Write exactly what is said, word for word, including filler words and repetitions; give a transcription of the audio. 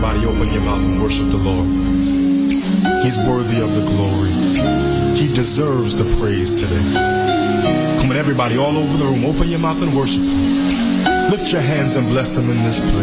everybody open your mouth and worship the Lord. He's worthy of the glory. He deserves the praise today. Come on, everybody all over the room, open your mouth and worship Him. Lift your hands and bless Him in this place.